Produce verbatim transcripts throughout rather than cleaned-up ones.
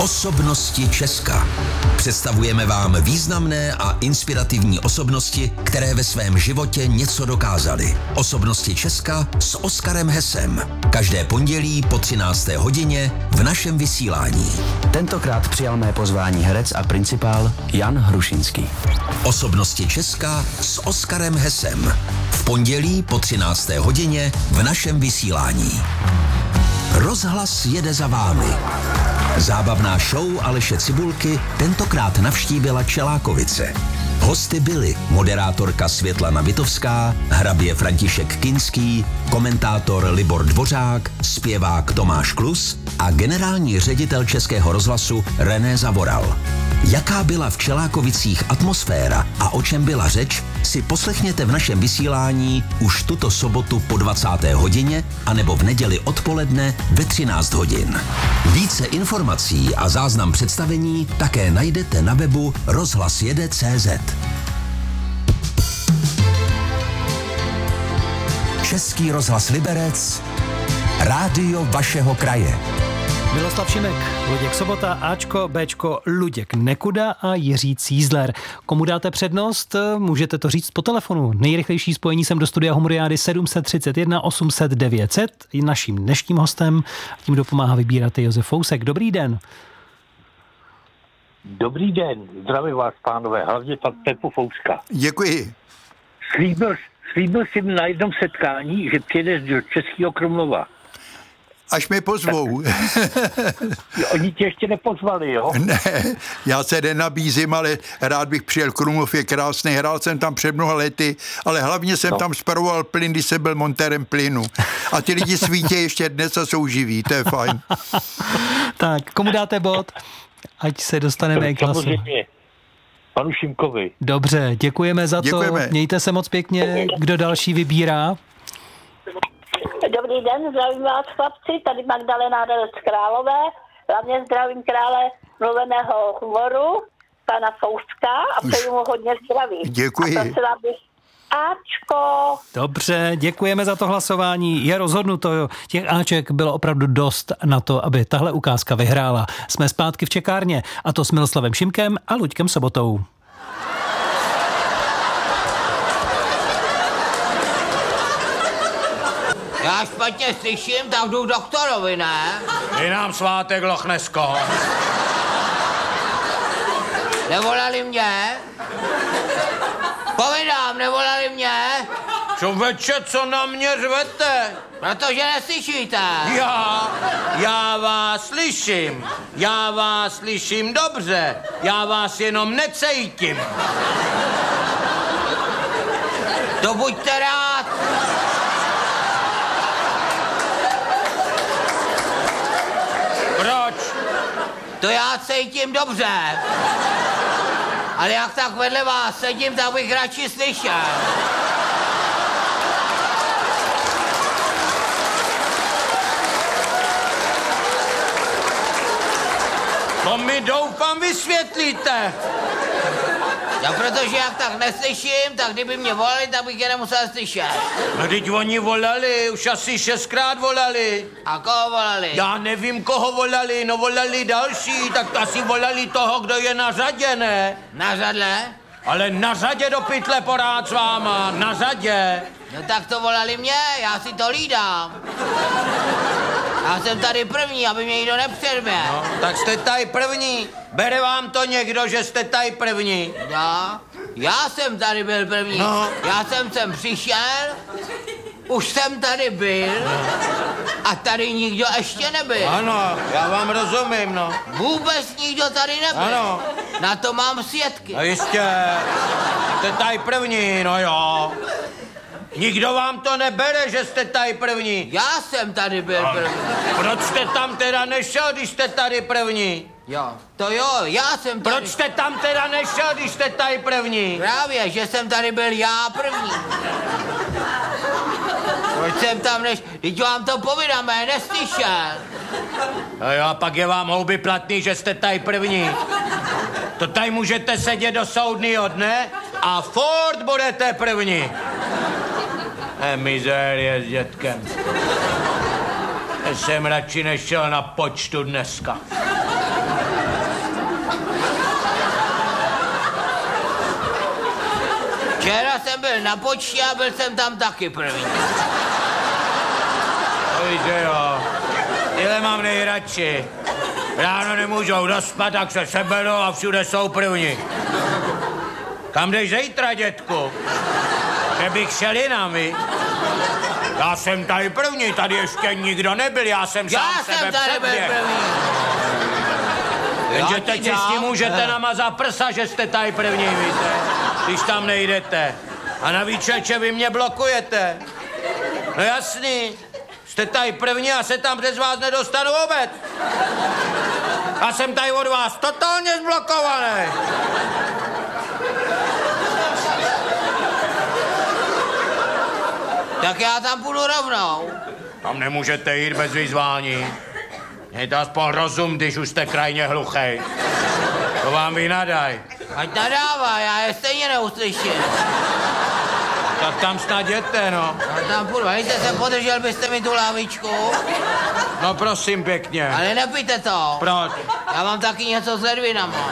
Osobnosti Česka. Představujeme vám významné a inspirativní osobnosti, které ve svém životě něco dokázaly. Osobnosti Česka s Oskarem Hesem. Každé pondělí po třinácté hodině v našem vysílání. Tentokrát přijal mé pozvání herec a principál Jan Hrušinský. Osobnosti Česka s Oskarem Hesem. V pondělí po třinácté hodině v našem vysílání. Rozhlas jede za vámi. Zábavná show Aleše Cibulky tentokrát navštívila Čelákovice. Hosty byli moderátorka Světlana Vitovská, hrabě František Kinský, komentátor Libor Dvořák, zpěvák Tomáš Klus a generální ředitel Českého rozhlasu René Zavoral. Jaká byla v Čelákovicích atmosféra a o čem byla řeč, si poslechněte v našem vysílání už tuto sobotu po dvacáté hodině anebo v neděli odpoledne ve třináct hodin. Více informací a záznam představení také najdete na webu rozhlas jede tečka cé zet. Český rozhlas Liberec, rádio vašeho kraje. Miloslav Šimek, Luděk Sobota, Ačko, Bčko, Luděk Nekuda a Jiří Cízler. Komu dáte přednost? Můžete to říct po telefonu. Nejrychlejší spojení sem do studia Humoriády sedm set třicet jedna osm set devět set. Naším dnešním hostem, tím dopomáhá vybírat je Josef Fousek. Dobrý den. Dobrý den, zdravím vás, pánové, hlavně pan Pepu Fouska. Děkuji. Slíbil, slíbil jsem na jednom setkání, že přijedeš do Českého Krumlova. Až mě pozvou. Oni tě ještě nepozvali, jo? Ne, já se nenabízím, ale rád bych přijel. Krumlov je krásný, hrál jsem tam před mnoha lety, ale hlavně jsem no. tam spravoval plyn, když jsem byl montérem plynu. A ty lidi svítí ještě dnes a jsou živí, to je fajn. Tak, komu dáte bod? Ať se dostaneme k hlasu. Panu Šimkovi. Dobře, děkujeme za děkujeme. to. Mějte se moc pěkně. Kdo další vybírá? Dobrý den, zdravím vás chlapci, tady Magdalena z Králové, hlavně zdravím krále mluveného humoru, pana Fouska a přeju mu hodně zdraví. Děkuji. A prosila bych Ačko. Dobře, děkujeme za to hlasování. Je rozhodnuto, těch Aček bylo opravdu dost na to, aby tahle ukázka vyhrála. Jsme zpátky v čekárně, a to s Miloslavem Šimkem a Luďkem Sobotou. Já špatně slyším, tak jdu k doktorovi, ne? Je nám svátek, Lochnesko. Nevolali mě? Povídám, nevolali mě? Čověče, co na mě řvete? Protože neslyšíte. Já, já vás slyším. Já vás slyším dobře. Já vás jenom necítím. To buďte rád. Proč? To já cítím dobře. Ale jak tak vedle vás sedím, tak bych radši slyšel. To mi doufám vysvětlíte. No, protože jak tak neslyším, tak kdyby mě volali, tak bych je nemusel slyšet. No, teď oni volali, už asi šestkrát volali. A koho volali? Já nevím, koho volali, no volali další, tak to asi volali toho, kdo je na řadě, ne? Na řadle? Ale na řadě do pytle porád s váma, na řadě. No tak to volali mě, já si to hlídám. Já jsem tady první, aby mě nikdo nepředběhl. No, tak jste tady první. Bere vám to někdo, že jste tady první? Já? Já jsem tady byl první. No. Já jsem sem přišel, už jsem tady byl a tady nikdo ještě nebyl. Ano, já vám rozumím, no. Vůbec nikdo tady nebyl. Ano. Na to mám svědky. No jistě, jste tady první, no jo. Nikdo vám to nebere, že jste tady první. Já jsem tady byl první. Proč jste tam teda nešel, když jste tady první? Jo, to jo, já jsem tady... Proč jste tam teda nešel, když jste tady první? Právě, že jsem tady byl já první. Proč jsem tam než... Teď vám to povídám, já neslyšel. No jo, a pak je vám houby platný, že jste tady první. To tady můžete sedět do soudnýho dne a furt budete první. Je mizérie s dětkem. Já jsem radši nešel na počtu dneska. Včera jsem byl na počtě a byl jsem tam taky první. To víte, jo. Tyhle mám nejradši. Ráno nemůžou dospat, tak se seberou a všude jsou první. Kam jdeš zítra, dětku? Že bych šel jinam, vy? Já jsem tady první, tady ještě nikdo nebyl, já jsem já sám jsem sebe tady byl první. Jenže teď si s tím můžete namazat prsa, že jste tady první, víte? Když tam nejdete. A navíc, čeče, vy mě blokujete. No jasný, jste tady první a se tam přes vás nedostanu vůbec. Já jsem tady od vás totálně zblokovaný. Tak já tam půjdu rovnou. Tam nemůžete jít bez vyzvání. Mějte aspoň rozum, když už jste krajně hluchej. To vám vynadaj. Ať nadává, já je stejně neuslyším. Tak tam snad jděte, no. Já tam půjdu, nejste se podržel byste mi tu lávičku? No prosím pěkně. Ale nepijte to. Proč? Já mám taky něco s ledvinama.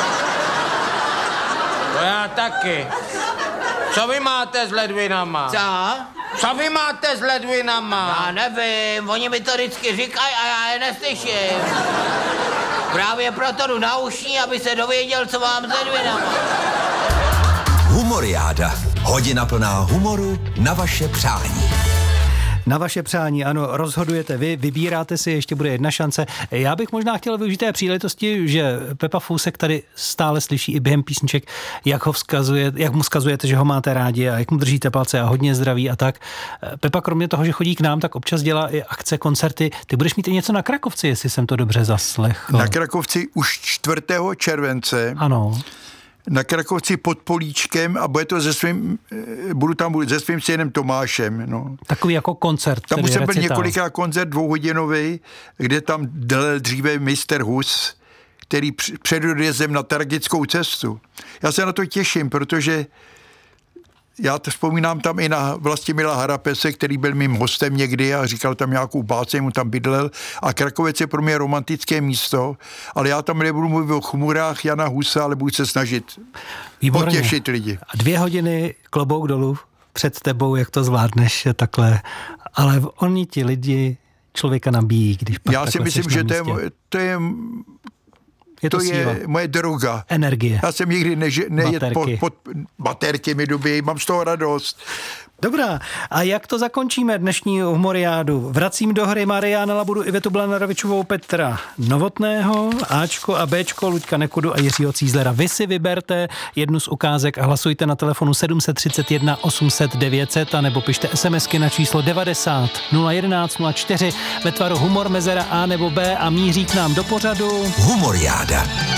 To já taky. Co vy máte s ledvinama? Co? Co vy máte s ledvinama? Já nevím, oni mi to vždycky říkají a já je neslyším. Právě proto jdu na ušní, aby se dověděl, co mám s ledvinama. Humoriáda. Hodina plná humoru na vaše přání. Na vaše přání, ano, rozhodujete vy, vybíráte si, ještě bude jedna šance. Já bych možná chtěl využít té příležitosti, že Pepa Fousek tady stále slyší i během písniček, jak ho vzkazuje, jak mu vzkazujete, že ho máte rádi a jak mu držíte palce a hodně zdraví a tak. Pepa kromě toho, že chodí k nám, tak občas dělá i akce, koncerty. Ty budeš mít i něco na Krakovci, jestli jsem to dobře zaslechl. Na Krakovci už čtvrtého července. Ano. Na Krakovci pod Políčkem a bude to se svým, budu tam budu se svým synem Tomášem. No. Takový jako koncert. Tam už jsem byl recitál. několikrát koncert dvouhodinový, kde tam dělal dříve mister Hus, který před odjezdem na tragickou cestu. Já se na to těším, protože já to vzpomínám tam i na Vlastimila Harapese, který byl mým hostem někdy a říkal tam nějakou báci, mu tam bydlel. A Krakovec je pro mě romantické místo, ale já tam nebudu mluvit o chmurách Jana Husa, ale budu se snažit Výborně. potěšit lidi. A dvě hodiny klobouk dolů před tebou, jak to zvládneš takhle. Ale oni ti lidi člověka nabíjí, když pak já si myslím, že to je, to je Je to, to je moje droga. Energie. Já jsem nikdy neže, nejet pod, pod baterky mi době, mám z toho radost. Dobrá, a jak to zakončíme dnešní humoriádu? Vracím do hry Mariána Labudu, Ivetu Blanarovičovou, Petra Novotného, Ačko a Bčko, Luďka Nekudu a Jiřího Cízlera. Vy si vyberte jednu z ukázek a hlasujte na telefonu sedm set třicet jedna osm set devět set a nebo pište SMSky na číslo devadesát nula jedenáct nula čtyři ve tvaru humor mezera A nebo B a míří k nám do pořadu Humoriáda.